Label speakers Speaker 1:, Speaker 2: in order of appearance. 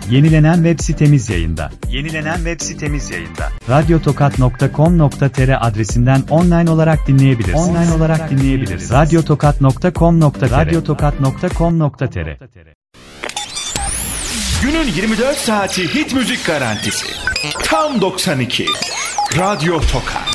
Speaker 1: Yenilenen web sitemiz yayında. Radyotokat.com.tr adresinden online olarak dinleyebilirsiniz. Radyotokat.com.tr
Speaker 2: Günün 24 saati hit müzik garantisi. Tam 92. Radyo Tokat.